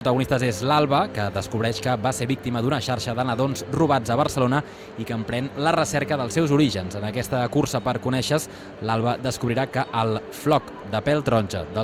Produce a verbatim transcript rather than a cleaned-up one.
protagonistes és l'Alba, que descobreix que va ser víctima d'una xarxa de nadons robats a Barcelona i que emprèn la recerca dels seus orígens. En aquesta cursa per conèixer, l'Alba descobrirà que el floc de pèl taronja del